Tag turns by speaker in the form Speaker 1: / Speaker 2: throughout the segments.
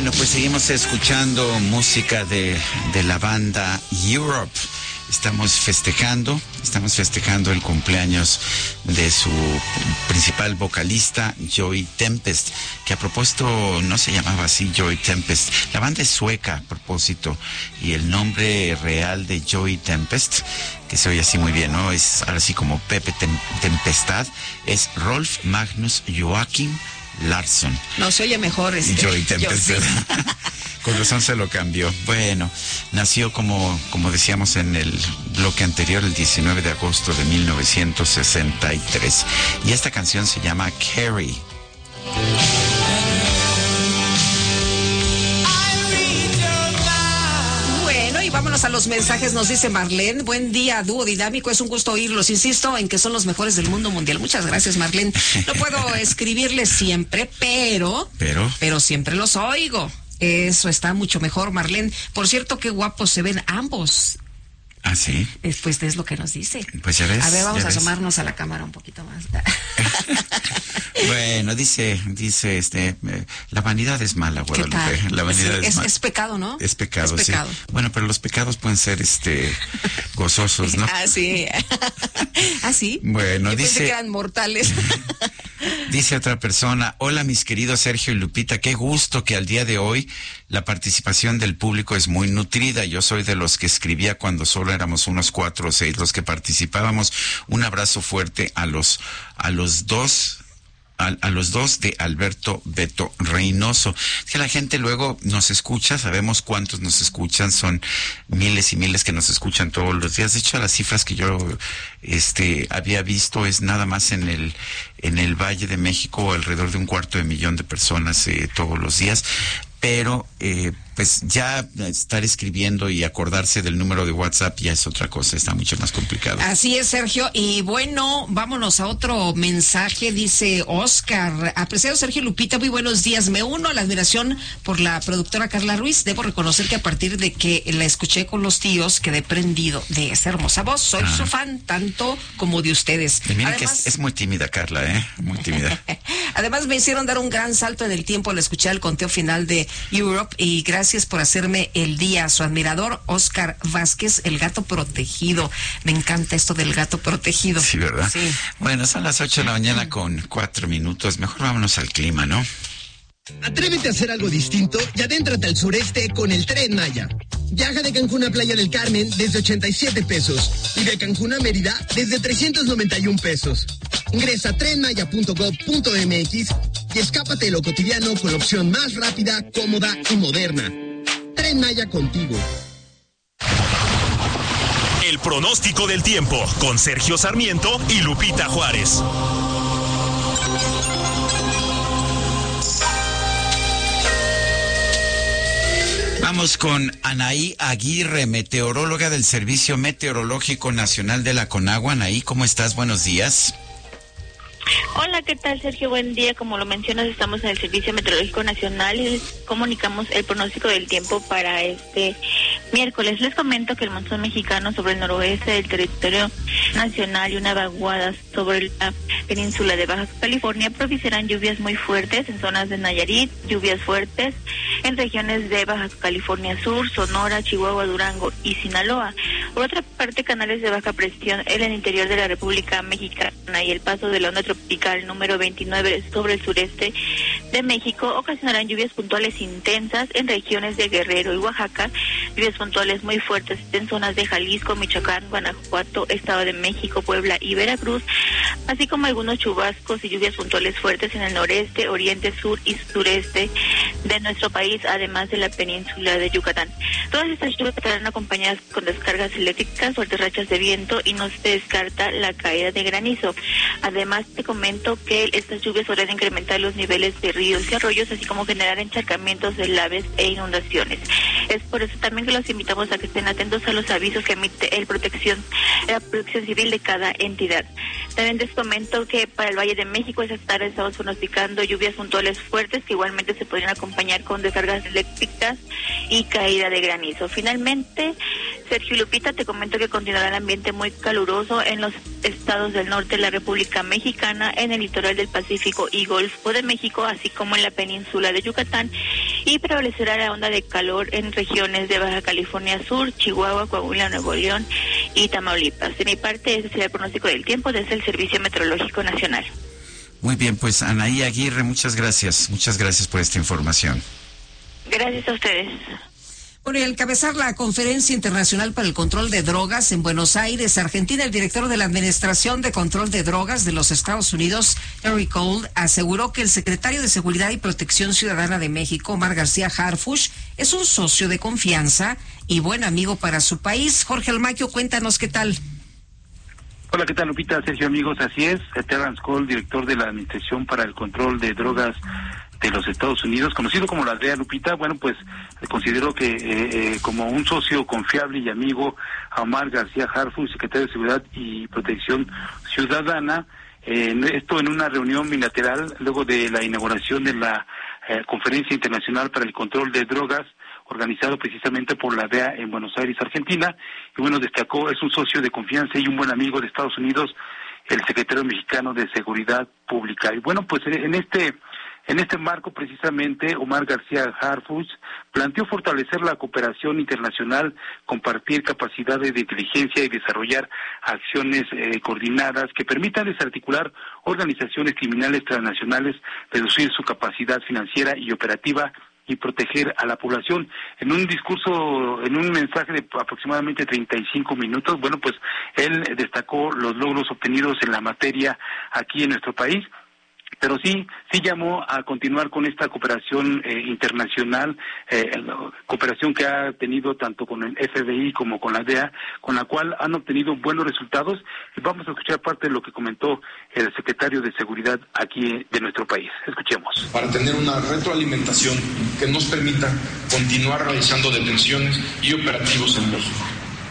Speaker 1: Bueno, pues seguimos escuchando música de la banda Europe. Estamos festejando el cumpleaños de su principal vocalista, Joey Tempest, que a propósito no se llamaba así Joey Tempest. La banda es sueca a propósito, y el nombre real de Joey Tempest, que se oye así muy bien, ¿no? Es ahora sí como Pepe Tempestad, es Rolf Magnus Joachim Larsson.
Speaker 2: No, se oye mejor
Speaker 1: Joey Tempest.
Speaker 2: Sí.
Speaker 1: Con razón se lo cambió. Bueno, nació como decíamos en el bloque anterior, el 19 de agosto de 1963. Y esta canción se llama Carrie.
Speaker 2: Bueno, y vámonos a los mensajes. Nos dice Marlene: buen día, dúo dinámico, es un gusto oírlos. Insisto en que son los mejores del mundo mundial. Muchas gracias, Marlene. No puedo escribirles siempre, pero siempre los oigo. Eso está mucho mejor, Marlene. Por cierto, qué guapos se ven ambos.
Speaker 1: ¿Ah, sí?
Speaker 2: Pues es lo que nos dice.
Speaker 1: Pues ya ves.
Speaker 2: A ver, vamos a asomarnos a la cámara un poquito más.
Speaker 1: Bueno, dice, la vanidad es mala, Guadalupe. La vanidad es mala.
Speaker 2: Es pecado, ¿no?
Speaker 1: Es pecado,
Speaker 2: es pecado.
Speaker 1: Sí. Bueno, pero los pecados pueden ser, gozosos, ¿no?
Speaker 2: Ah, sí. Ah, sí.
Speaker 1: Bueno,
Speaker 2: yo pensé que eran mortales.
Speaker 1: Dice otra persona: hola mis queridos Sergio y Lupita, qué gusto que al día de hoy la participación del público es muy nutrida. Yo soy de los que escribía cuando solo éramos unos 4 o 6 los que participábamos. Un abrazo fuerte a los dos de Alberto Beto Reynoso. Es que la gente luego nos escucha, sabemos cuántos nos escuchan, son miles y miles que nos escuchan todos los días. De hecho, las cifras que yo había visto es nada más en el Valle de México, alrededor de 250,000 de personas todos los días. Pero pues ya estar escribiendo y acordarse del número de WhatsApp ya es otra cosa, está mucho más complicado.
Speaker 2: Así es, Sergio. Y bueno, vámonos a otro mensaje. Dice Oscar: apreciado Sergio y Lupita, muy buenos días. Me uno a la admiración por la productora Carla Ruiz. Debo reconocer que a partir de que la escuché con los tíos quedé prendido de esa hermosa voz. Soy su fan, tanto como de ustedes.
Speaker 1: Y miren, además, que es muy tímida, Carla, muy tímida.
Speaker 2: Además me hicieron dar un gran salto en el tiempo al escuchar el conteo final de Europe, y gracias por hacerme el día. Su admirador, Oscar Vázquez, el gato protegido. Me encanta esto del gato protegido.
Speaker 1: Sí, ¿verdad?
Speaker 2: Sí.
Speaker 1: Bueno, son las 8 de la mañana con 4 minutos. Mejor vámonos al clima, ¿no?
Speaker 3: Atrévete a hacer algo distinto y adéntrate al sureste con el Tren Maya. Viaja de Cancún a Playa del Carmen desde 87 pesos y de Cancún a Mérida desde 391 pesos. Ingresa a trenmaya.gov.mx y escápate de lo cotidiano con la opción más rápida, cómoda y moderna. Tren Maya, contigo.
Speaker 4: El pronóstico del tiempo con Sergio Sarmiento y Lupita Juárez.
Speaker 1: Vamos con Anaí Aguirre, meteoróloga del Servicio Meteorológico Nacional de la Conagua. Anaí, ¿cómo estás? Buenos días.
Speaker 5: Hola, ¿qué tal, Sergio? Buen día. Como lo mencionas, estamos en el Servicio Meteorológico Nacional y les comunicamos el pronóstico del tiempo para este miércoles. Les comento que el monzón mexicano sobre el noroeste del territorio nacional y una vaguada sobre la península de Baja California propiciarán lluvias muy fuertes en zonas de Nayarit, lluvias fuertes en regiones de Baja California Sur, Sonora, Chihuahua, Durango y Sinaloa. Por otra parte, canales de baja presión en el interior de la República Mexicana y el paso de la onda tropical número 29 sobre el sureste de México ocasionarán lluvias puntuales intensas en regiones de Guerrero y Oaxaca, lluvias puntuales muy fuertes en zonas de Jalisco, Michoacán, Guanajuato, Estado de México, Puebla y Veracruz, así como algunos chubascos y lluvias puntuales fuertes en el noreste, oriente, sur y sureste de nuestro país, además de la península de Yucatán. Todas estas lluvias estarán acompañadas con descargas eléctricas, fuertes rachas de viento y no se descarta la caída de granizo. Además, te comento que estas lluvias podrían incrementar los niveles de ríos y arroyos, así como generar encharcamientos de laves e inundaciones. Es por eso también que los invitamos a que estén atentos a los avisos que emite la Protección Civil de cada entidad. También les comento que para el Valle de México esta tarde estamos pronosticando lluvias puntuales fuertes que igualmente se podrían acompañar con descargas eléctricas y caída de granizo. Finalmente, Sergio y Lupita, te comento que continuará el ambiente muy caluroso en los estados del norte de la República Mexicana, en el litoral del Pacífico y Golfo de México, así como en la península de Yucatán y prevalecerá la onda de calor en regiones de Baja California Sur, Chihuahua, Coahuila, Nuevo León y Tamaulipas. De mi parte, ese será el pronóstico del tiempo desde el Servicio Meteorológico Nacional.
Speaker 1: Muy bien, pues Anaí Aguirre, muchas gracias por esta información.
Speaker 5: Gracias a ustedes.
Speaker 2: Bueno, y al encabezar la Conferencia Internacional para el Control de Drogas en Buenos Aires, Argentina, el director de la Administración de Control de Drogas de los Estados Unidos, Eric Gold, aseguró que el secretario de Seguridad y Protección Ciudadana de México, Omar García Harfuch, es un socio de confianza y buen amigo para su país. Jorge Almaquio, cuéntanos qué tal.
Speaker 6: Hola, ¿qué tal, Lupita? Sergio, amigos, así es. Terrence Cole, director de la Administración para el Control de Drogas de los Estados Unidos, conocido como la DEA, Lupita, bueno, pues consideró que como un socio confiable y amigo a Omar García Harfuch, secretario de Seguridad y Protección Ciudadana, esto en una reunión bilateral luego de la inauguración de la Conferencia Internacional para el Control de Drogas, organizado precisamente por la DEA en Buenos Aires, Argentina, y bueno, destacó, es un socio de confianza y un buen amigo de Estados Unidos, el secretario mexicano de Seguridad Pública. Y bueno, pues en este marco, precisamente, Omar García Harfuch planteó fortalecer la cooperación internacional, compartir capacidades de inteligencia y desarrollar acciones coordinadas que permitan desarticular organizaciones criminales transnacionales, reducir su capacidad financiera y operativa y proteger a la población. En un discurso, en un mensaje de aproximadamente 35 minutos, bueno, pues él destacó los logros obtenidos en la materia aquí en nuestro país, pero sí llamó a continuar con esta cooperación internacional, cooperación que ha tenido tanto con el FBI como con la DEA, con la cual han obtenido buenos resultados, y vamos a escuchar parte de lo que comentó el secretario de Seguridad aquí de nuestro país. Escuchemos.
Speaker 7: Para tener una retroalimentación que nos permita continuar realizando detenciones y operativos en México.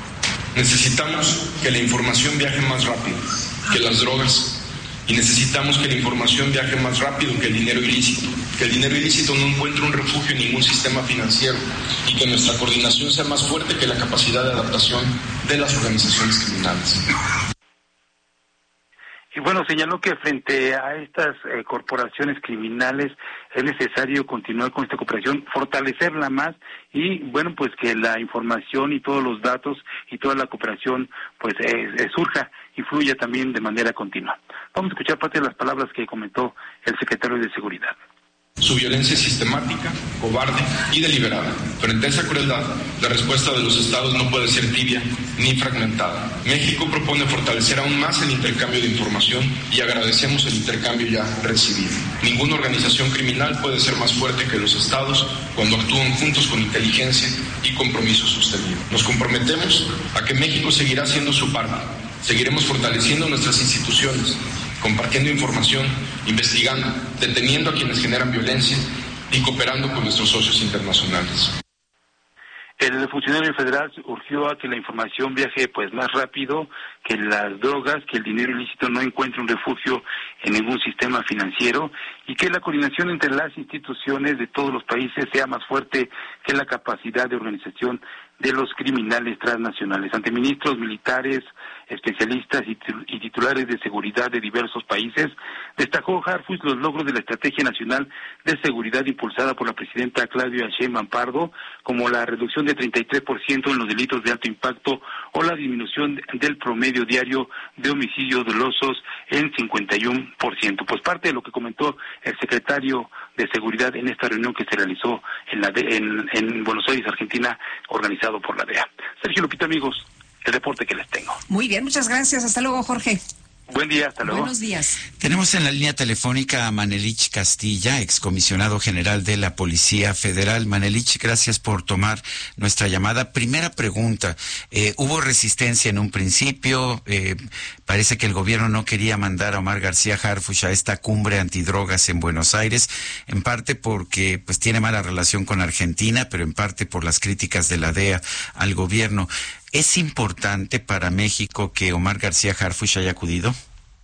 Speaker 7: Necesitamos que la información viaje más rápido que las drogas, y necesitamos que la información viaje más rápido que el dinero ilícito, que el dinero ilícito no encuentre un refugio en ningún sistema financiero y que nuestra coordinación sea más fuerte que la capacidad de adaptación de las organizaciones criminales.
Speaker 6: Y bueno, señaló que frente a estas corporaciones criminales es necesario continuar con esta cooperación, fortalecerla más y bueno, pues que la información y todos los datos y toda la cooperación pues surja y fluya también de manera continua. Vamos a escuchar parte de las palabras que comentó el secretario de Seguridad.
Speaker 7: Su violencia es sistemática, cobarde y deliberada. Frente a esa crueldad, la respuesta de los estados no puede ser tibia ni fragmentada. México propone fortalecer aún más el intercambio de información y agradecemos el intercambio ya recibido. Ninguna organización criminal puede ser más fuerte que los estados cuando actúan juntos con inteligencia y compromiso sostenido. Nos comprometemos a que México seguirá haciendo su parte. Seguiremos fortaleciendo nuestras instituciones, compartiendo información, investigando, deteniendo a quienes generan violencia y cooperando con nuestros socios internacionales.
Speaker 6: El funcionario federal urgió a que la información viaje pues más rápido, que las drogas, que el dinero ilícito no encuentre un refugio en ningún sistema financiero y que la coordinación entre las instituciones de todos los países sea más fuerte que la capacidad de organización de los criminales transnacionales. Ante ministros, militares, especialistas y titulares de seguridad de diversos países, destacó Harfuch los logros de la Estrategia Nacional de Seguridad impulsada por la presidenta Claudia Sheinbaum Pardo, como la reducción de 33% en los delitos de alto impacto o la disminución del promedio diario de homicidios dolosos en 51%. Pues parte de lo que comentó el secretario de Seguridad en esta reunión que se realizó en Buenos Aires, Argentina, organizado por la DEA. Sergio, Lupita, amigos, el reporte que les tengo.
Speaker 2: Muy bien, muchas gracias. Hasta luego, Jorge.
Speaker 6: Buen día, hasta luego.
Speaker 2: Buenos días.
Speaker 1: Tenemos en la línea telefónica a Manelich Castilla, excomisionado general de la Policía Federal. Manelich, gracias por tomar nuestra llamada. Primera pregunta, ¿hubo resistencia en un principio? Parece que el gobierno no quería mandar a Omar García Harfuch a esta cumbre antidrogas en Buenos Aires, en parte porque pues tiene mala relación con Argentina, pero en parte por las críticas de la DEA al gobierno. ¿Es importante para México que Omar García Harfuch haya acudido?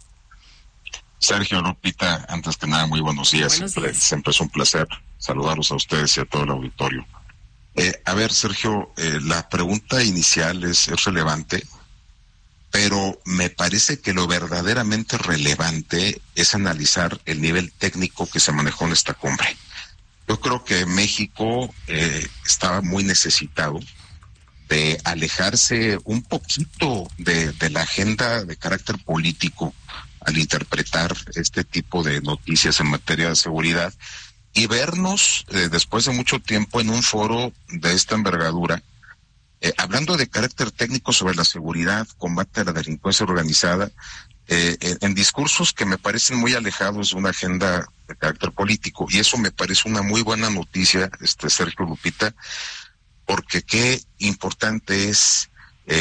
Speaker 8: Sergio, Lupita, antes que nada, muy buenos días. Siempre es un placer saludarlos a ustedes y a todo el auditorio. A ver, Sergio, la pregunta inicial es relevante, pero me parece que lo verdaderamente relevante es analizar el nivel técnico que se manejó en esta cumbre. Yo creo que México estaba muy necesitado de alejarse un poquito de la agenda de carácter político al interpretar este tipo de noticias en materia de seguridad y vernos después de mucho tiempo en un foro de esta envergadura, hablando de carácter técnico sobre la seguridad, combate a la delincuencia organizada, en discursos que me parecen muy alejados de una agenda de carácter político, y eso me parece una muy buena noticia, Sergio, Lupita, porque qué importante es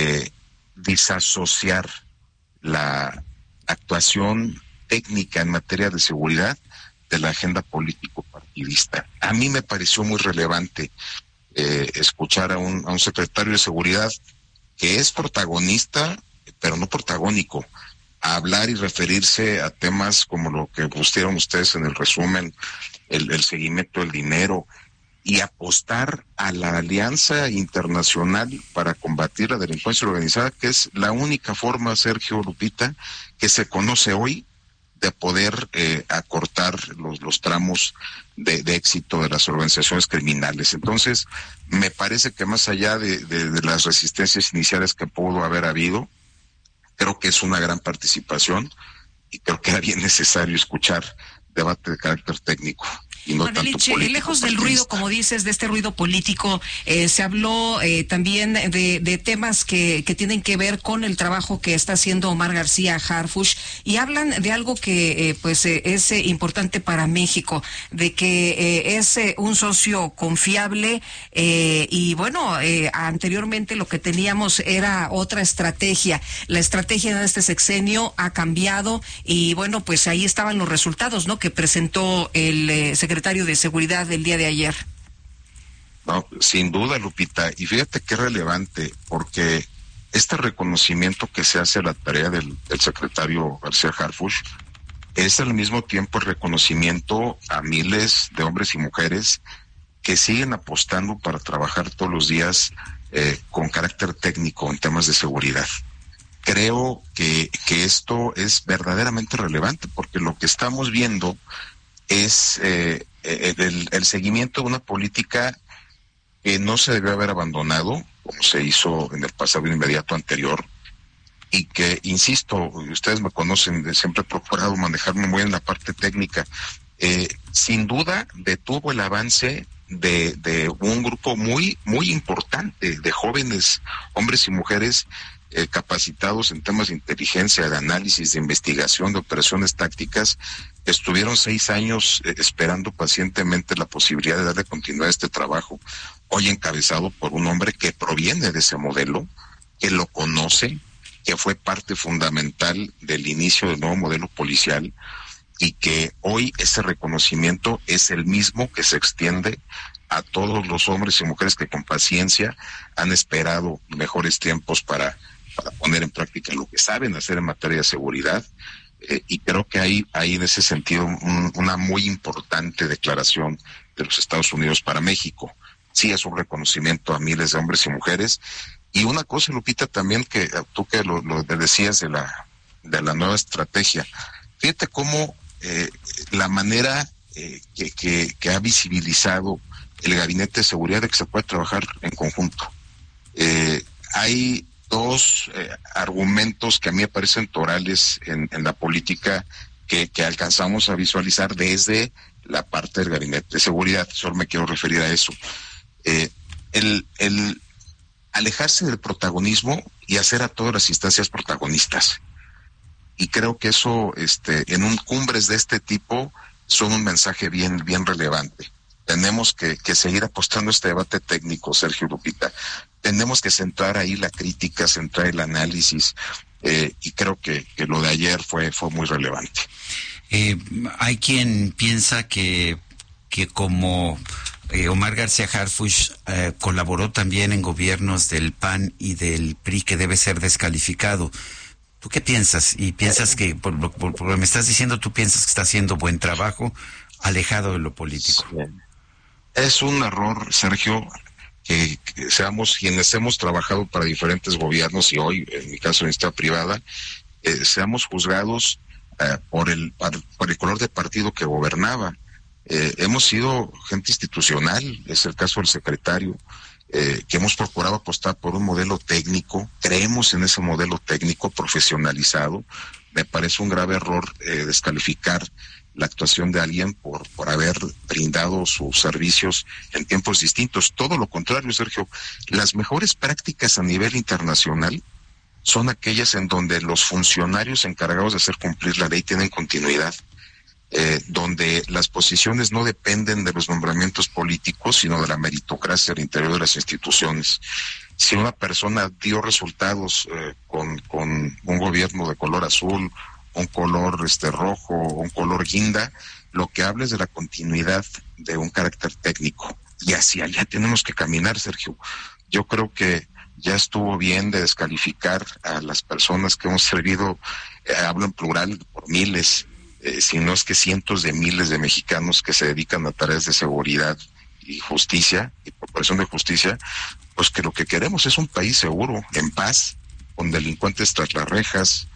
Speaker 8: disasociar la actuación técnica en materia de seguridad de la agenda político-partidista. A mí me pareció muy relevante escuchar a un secretario de seguridad que es protagonista, pero no protagónico, a hablar y referirse a temas como lo que pusieron ustedes en el resumen, el seguimiento del dinero, y apostar a la alianza internacional para combatir la delincuencia organizada, que es la única forma, Sergio, Lupita, que se conoce hoy de poder acortar los tramos de éxito de las organizaciones criminales. Entonces, me parece que más allá de las resistencias iniciales que pudo haber habido, creo que es una gran participación y creo que era bien necesario escuchar debate de carácter técnico.
Speaker 2: Manelich, lejos del ruido, como dices, de este ruido político, se habló también de temas que tienen que ver con el trabajo que está haciendo Omar García Harfuch, y hablan de algo que es importante para México, de que es un socio confiable, y bueno, anteriormente lo que teníamos era otra estrategia. La estrategia de este sexenio ha cambiado y bueno, pues ahí estaban los resultados, ¿no?, que presentó el secretario de Seguridad el día de ayer.
Speaker 8: No, sin duda, Lupita, y fíjate qué relevante, porque este reconocimiento que se hace a la tarea del secretario García Harfuch es al mismo tiempo el reconocimiento a miles de hombres y mujeres que siguen apostando para trabajar todos los días con carácter técnico en temas de seguridad. Creo que esto es verdaderamente relevante, porque lo que estamos viendo es el seguimiento de una política que no se debió haber abandonado, como se hizo en el pasado inmediato anterior, y que, insisto, ustedes me conocen, siempre he procurado manejarme muy en la parte técnica. Sin duda detuvo el avance de un grupo muy, muy importante de jóvenes, hombres y mujeres, capacitados en temas de inteligencia, de análisis, de investigación, de operaciones tácticas. Estuvieron 6 años esperando pacientemente la posibilidad de darle continuidad a este trabajo, hoy encabezado por un hombre que proviene de ese modelo, que lo conoce, que fue parte fundamental del inicio del nuevo modelo policial, y que hoy ese reconocimiento es el mismo que se extiende a todos los hombres y mujeres que con paciencia han esperado mejores tiempos para poner en práctica lo que saben hacer en materia de seguridad. Y creo que hay en ese sentido una muy importante declaración de los Estados Unidos para México. Sí, es un reconocimiento a miles de hombres y mujeres. Y una cosa, Lupita, también que tú que lo decías de la nueva estrategia, fíjate cómo la manera que ha visibilizado el Gabinete de Seguridad de que se puede trabajar en conjunto. Hay dos argumentos que a mí me parecen torales en la política que alcanzamos a visualizar desde la parte del Gabinete de Seguridad. Solo me quiero referir a eso. El alejarse del protagonismo y hacer a todas las instancias protagonistas. Y creo que eso, en cumbres de este tipo, son un mensaje bien relevante. Tenemos que seguir apostando a este debate técnico, Sergio, Lupita. Tenemos que centrar ahí la crítica, centrar el análisis, y creo que lo de ayer fue muy relevante.
Speaker 1: Hay quien piensa que como Omar García Harfuch colaboró también en gobiernos del PAN y del PRI, que debe ser descalificado. ¿Tú qué piensas? ¿Y piensas que, por lo que me estás diciendo, tú piensas que está haciendo buen trabajo, alejado de lo político?
Speaker 8: Sí. Es un error, Sergio, que seamos quienes hemos trabajado para diferentes gobiernos, y hoy, en mi caso, en esta privada, seamos juzgados por el color de partido que gobernaba. hemos sido gente institucional, es el caso del secretario, que hemos procurado apostar por un modelo técnico, creemos en ese modelo técnico profesionalizado. Me parece un grave error descalificar la actuación de alguien por haber brindado sus servicios en tiempos distintos. Todo lo contrario, Sergio, las mejores prácticas a nivel internacional son aquellas en donde los funcionarios encargados de hacer cumplir la ley tienen continuidad, donde las posiciones no dependen de los nombramientos políticos, sino de la meritocracia al interior de las instituciones. Si una persona dio resultados con un gobierno de color azul, un color rojo, un color guinda, lo que habla es de la continuidad de un carácter técnico. Y hacia allá tenemos que caminar, Sergio. Yo creo que ya estuvo bien de descalificar a las personas que hemos servido, hablo en plural, por miles, si no es que cientos de miles de mexicanos que se dedican a tareas de seguridad y justicia, y procuración de justicia, pues que lo que queremos es un país seguro, en paz, con delincuentes tras las rejas,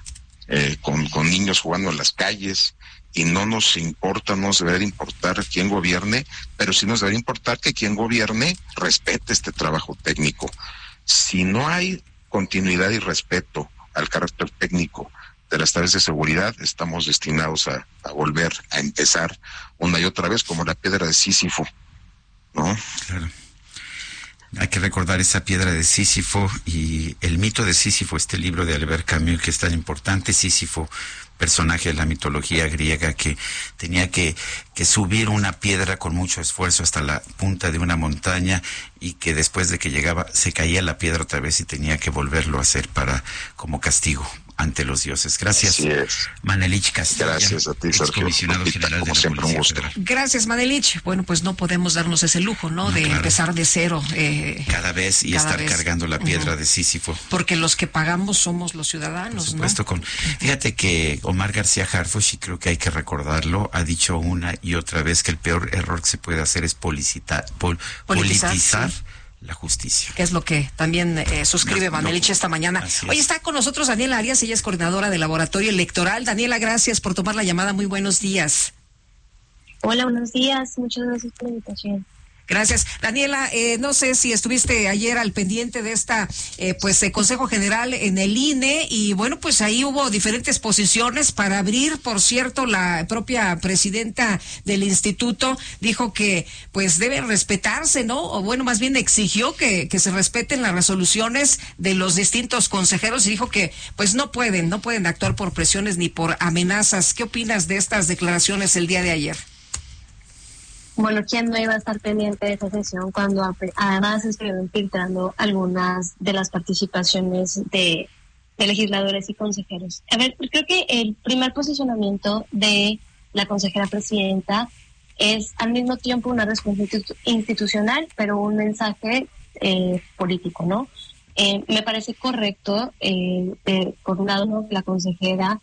Speaker 8: con niños jugando en las calles, y no nos importa, no nos debería importar quién gobierne, pero sí nos debería importar que quien gobierne respete este trabajo técnico. Si no hay continuidad y respeto al carácter técnico de las tareas de seguridad, estamos destinados a volver a empezar una y otra vez como la piedra de Sísifo, ¿no? Claro.
Speaker 1: Hay que recordar esa piedra de Sísifo y el mito de Sísifo, este libro de Albert Camus que es tan importante. Sísifo, personaje de la mitología griega que tenía que subir una piedra con mucho esfuerzo hasta la punta de una montaña, y que después de que llegaba se caía la piedra otra vez y tenía que volverlo a hacer como castigo ante los dioses. Gracias, Manelich Castilla.
Speaker 8: Gracias a ti, Sergio.
Speaker 1: Comisionado General de la Policía Federal.
Speaker 2: Gracias, Manelich. Bueno, pues no podemos darnos ese lujo, ¿no? De empezar de cero.
Speaker 1: Cada vez y estar cargando la piedra de Sísifo.
Speaker 2: Porque los que pagamos somos los ciudadanos,
Speaker 1: por supuesto, ¿no? Fíjate que Omar García Harfuch, y creo que hay que recordarlo, ha dicho una y otra vez que el peor error que se puede hacer es politizar la justicia.
Speaker 2: Que es lo que también suscribe Manelich esta mañana. Hoy está con nosotros Daniela Arias, ella es coordinadora del Laboratorio Electoral. Daniela, gracias por tomar la llamada. Muy buenos días.
Speaker 9: Hola, buenos días. Muchas gracias por la invitación.
Speaker 2: Gracias. Daniela, no sé si estuviste ayer al pendiente de esta Consejo General en el INE, y bueno, pues ahí hubo diferentes posiciones para abrir. Por cierto, la propia presidenta del instituto dijo que pues deben respetarse, ¿no? O bueno, más bien exigió que se respeten las resoluciones de los distintos consejeros, y dijo que pues no pueden actuar por presiones ni por amenazas. ¿Qué opinas de estas declaraciones el día de ayer?
Speaker 9: Bueno, ¿quién no iba a estar pendiente de esa sesión cuando además estuvieron filtrando algunas de las participaciones de legisladores y consejeros? A ver, creo que el primer posicionamiento de la consejera presidenta es al mismo tiempo una respuesta institucional, pero un mensaje político, ¿no? Me parece correcto, por un lado, ¿no?, la consejera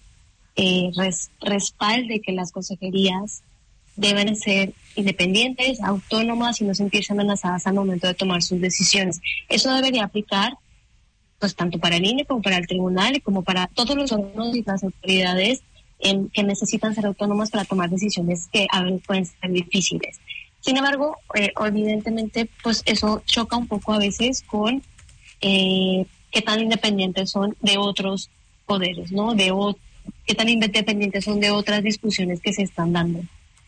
Speaker 9: respalde que las consejerías deben ser independientes, autónomas y no sentirse amenazadas al momento de tomar sus decisiones. Eso debería aplicar pues tanto para el INE como para el tribunal y como para todos los órganos y las autoridades que necesitan ser autónomas para tomar decisiones que a veces pueden ser difíciles. Sin embargo, evidentemente, pues eso choca un poco a veces con qué tan independientes son de otros poderes, ¿no? Qué tan independientes son de otras discusiones que se están dando.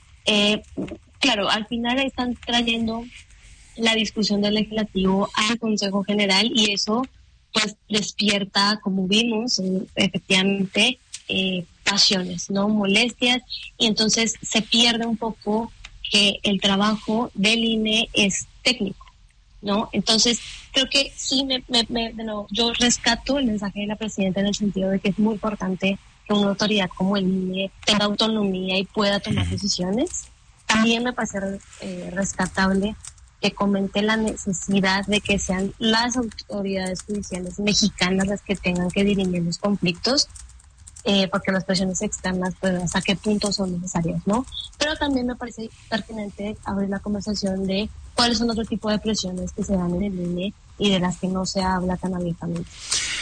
Speaker 9: Claro, al final están trayendo la discusión del legislativo al Consejo General, y eso pues despierta, como vimos, efectivamente pasiones, ¿no?, molestias, y entonces se pierde un poco que el trabajo del INE es técnico, ¿no? Entonces creo que sí, yo rescato el mensaje de la presidenta en el sentido de que es muy importante que una autoridad como el INE tenga autonomía y pueda tomar decisiones. También me parece rescatable que comente la necesidad de que sean las autoridades judiciales mexicanas las que tengan que dirimir los conflictos, porque las presiones externas, pues hasta qué punto son necesarias, ¿no? Pero también me parece pertinente abrir la conversación de cuáles son otro tipo de presiones que se dan en el INE y de las que no se habla tan abiertamente.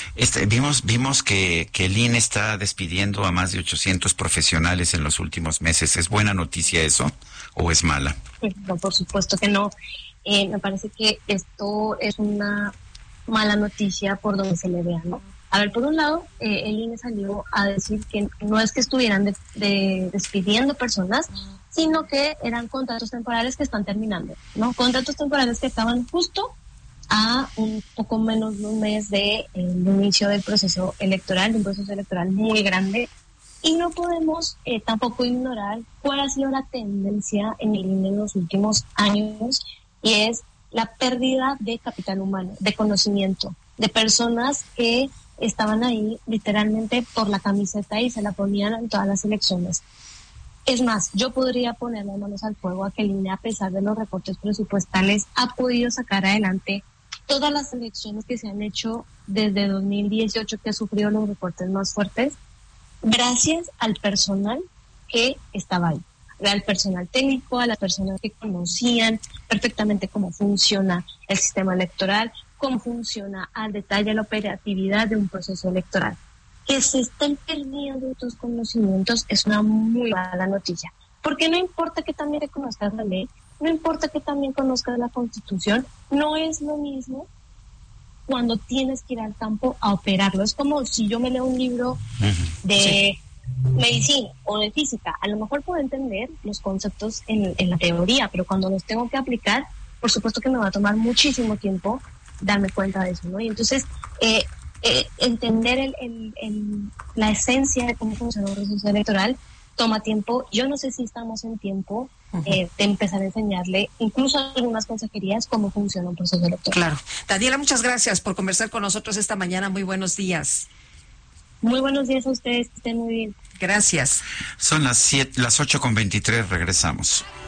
Speaker 1: Vimos que el INE está despidiendo a más de 800 profesionales en los últimos meses. ¿Es buena noticia eso o es mala?
Speaker 9: No, por supuesto que no. Me parece que esto es una mala noticia por donde se le vea, ¿no? A ver, por un lado, el INE salió a decir que no es que estuvieran despidiendo personas, sino que eran contratos temporales que están terminando, ¿no? Contratos temporales que acaban justo a un poco menos de un mes de inicio del proceso electoral, de un proceso electoral muy grande, y no podemos tampoco ignorar cuál ha sido la tendencia en el INE en los últimos años, y es la pérdida de capital humano, de conocimiento, de personas que estaban ahí literalmente por la camiseta y se la ponían en todas las elecciones. Es más, yo podría poner las manos al fuego a que el INE, a pesar de los recortes presupuestales, ha podido sacar adelante todas las elecciones que se han hecho desde 2018, que ha sufrido los recortes más fuertes, gracias al personal que estaba ahí, al personal técnico, a las personas que conocían perfectamente cómo funciona el sistema electoral, cómo funciona al detalle la operatividad de un proceso electoral. Que se estén perdiendo estos conocimientos es una muy mala noticia, porque no importa que también reconozcas la ley, no importa que también conozcas la Constitución, no es lo mismo cuando tienes que ir al campo a operarlo. Es como si yo me leo un libro de medicina o de física, a lo mejor puedo entender los conceptos en la teoría, pero cuando los tengo que aplicar, por supuesto que me va a tomar muchísimo tiempo darme cuenta de eso, ¿no? Y entonces entender la esencia de cómo funciona un proceso electoral toma tiempo. Yo no sé si estamos en tiempo de empezar a enseñarle incluso a algunas consejerías cómo funciona un proceso electoral.
Speaker 2: Claro. Daniela, muchas gracias por conversar con nosotros esta mañana. Muy buenos días.
Speaker 9: Muy buenos días a ustedes, que estén muy bien.
Speaker 2: Gracias.
Speaker 1: Son las 8:23, regresamos.